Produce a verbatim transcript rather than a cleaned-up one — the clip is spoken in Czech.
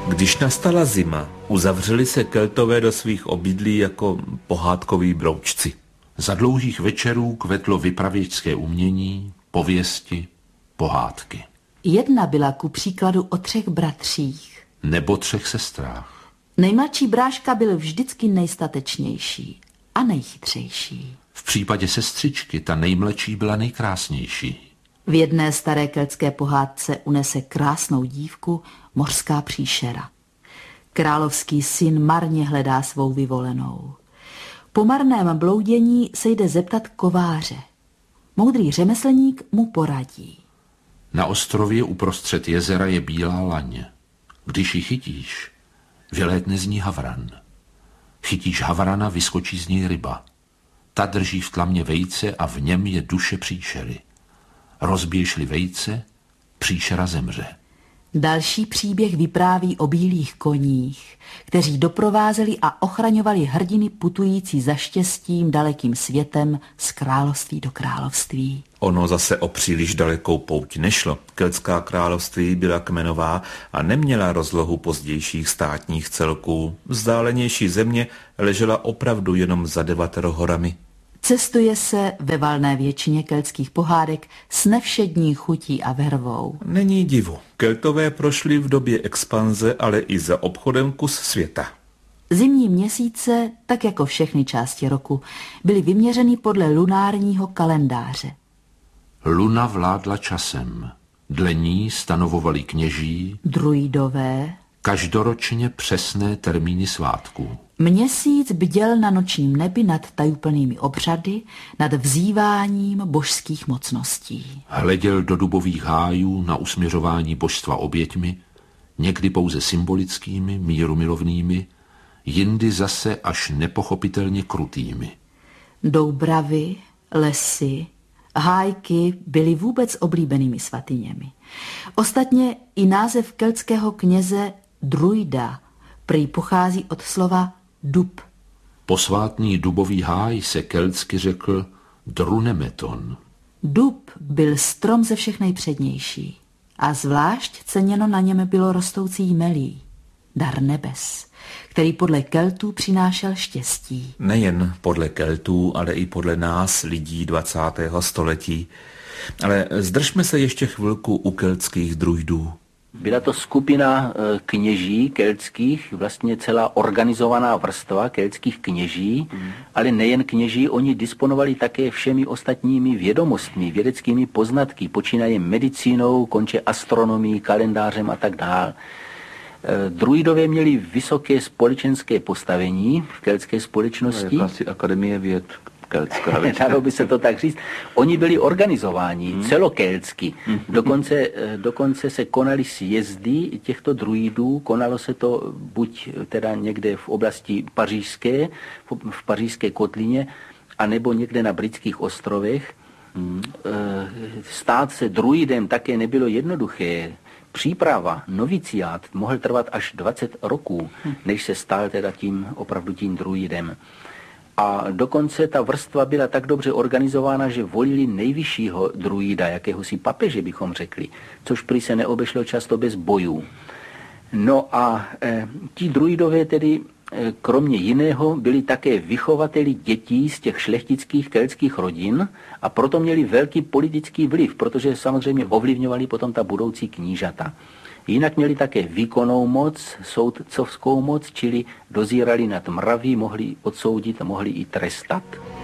Když nastala zima, uzavřeli se Keltové do svých obydlí jako pohádkoví broučci. Za dlouhých večerů kvetlo vypravěčské umění, pověsti, pohádky. Jedna byla ku příkladu o třech bratřích. Nebo třech sestrách. Nejmladší bráška byl vždycky nejstatečnější a nejchytřejší. V případě sestřičky ta nejmladší byla nejkrásnější. V jedné staré keltské pohádce unese krásnou dívku mořská příšera. Královský syn marně hledá svou vyvolenou. Po marném bloudění se jde zeptat kováře. Moudrý řemeslník mu poradí. Na ostrově uprostřed jezera je bílá laň. Když ji chytíš, vylétne z ní havran. Chytíš havrana, vyskočí z něj ryba. Ta drží v tlamě vejce a v něm je duše příšery. Rozbiješ-li vejce, příšera zemře. Další příběh vypráví o bílých koních, kteří doprovázeli a ochraňovali hrdiny putující za štěstím dalekým světem z království do království. Ono zase o příliš dalekou pouť nešlo. Keltská království byla kmenová a neměla rozlohu pozdějších státních celků. Vzdálenější země ležela opravdu jenom za devatero horami. Cestuje se ve valné většině keltských pohádek s nevšední chutí a vervou. Není divu. Keltové prošli v době expanze, ale i za obchodem kus světa. Zimní měsíce, tak jako všechny části roku, byly vyměřeny podle lunárního kalendáře. Luna vládla časem. Dle ní stanovovali kněží, druidové, každoročně přesné termíny svátků. Měsíc bděl na nočním nebi nad tajuplnými obřady, nad vzýváním božských mocností. Hleděl do dubových hájů na usměřování božstva oběťmi, někdy pouze symbolickými, mírumilovnými, jindy zase až nepochopitelně krutými. Doubravy, lesy, hájky byly vůbec oblíbenými svatyněmi. Ostatně i název keltského kněze druida prý pochází od slova dub. Posvátný dubový háj se keltsky řekl drunemeton. Dub byl strom ze všech nejpřednější a zvlášť ceněno na něm bylo rostoucí jmelí, dar nebes, který podle Keltů přinášel štěstí. Nejen podle Keltů, ale i podle nás, lidí dvacátého století. Ale zdržme se ještě chvilku u keltských druidů. Byla to skupina kněží keltských, vlastně celá organizovaná vrstva keltských kněží, mm. ale nejen kněží, oni disponovali také všemi ostatními vědomostmi, vědeckými poznatky, počínaje medicínou, konče astronomií, kalendářem a tak dále. Druidové měli vysoké společenské postavení v keltské společnosti. No, asi akademie věd keltská. Dalo by se to tak říct. Oni byli organizováni hmm. celokeltsky. Hmm. Dokonce, dokonce se konaly sjezdy těchto druidů. Konalo se to buď teda někde v oblasti pařížské, v pařížské kotlině, anebo někde na britských ostrovech. Hmm. Stát se druidem také nebylo jednoduché. Příprava, noviciát mohl trvat až dvacet roků, než se stal teda tím opravdu tím druidem. A dokonce ta vrstva byla tak dobře organizována, že volili nejvyššího druida, jakéhosi papeže bychom řekli, což prý se neobešlo často bez bojů. No a e, ti druidové tedy e, kromě jiného byli také vychovateli dětí z těch šlechtických keltských rodin a proto měli velký politický vliv, protože samozřejmě ovlivňovali potom ta budoucí knížata. Jinak měli také výkonnou moc, soudcovskou moc, čili dozírali nad mraví, mohli odsoudit a mohli i trestat.